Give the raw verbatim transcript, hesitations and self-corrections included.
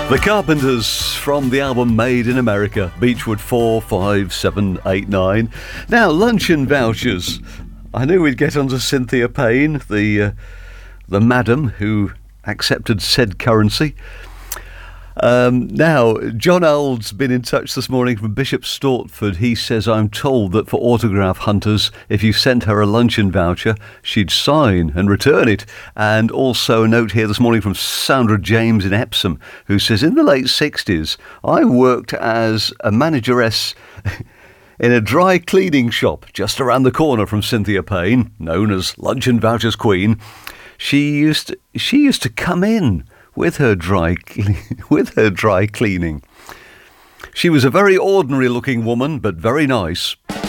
The Carpenters from the album Made in America, Beechwood four, five, seven, eight, nine. Now, luncheon vouchers. I knew we'd get onto Cynthia Payne, the uh, the madam who accepted said currency. Um, now, John Old's been in touch this morning from Bishop Stortford. He says, I'm told that for autograph hunters, if you sent her a luncheon voucher, she'd sign and return it. And also a note here this morning from Sandra James in Epsom, who says, in the late sixties, I worked as a manageress in a dry cleaning shop just around the corner from Cynthia Payne, known as Luncheon Vouchers Queen. She used to, she used to come in with her dry with her dry cleaning. She was a very ordinary looking woman, but very nice.